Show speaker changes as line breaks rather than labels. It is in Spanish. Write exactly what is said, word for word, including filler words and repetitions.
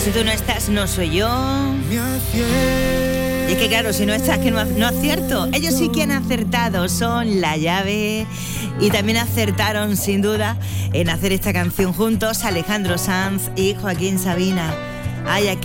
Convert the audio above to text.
Si tú no estás, no soy yo. Y es que claro, si no estás, que no, no acierto. Ellos sí que han acertado, son La Llave. Y también acertaron, sin duda, en hacer esta canción juntos Alejandro Sanz y Joaquín Sabina. Ay,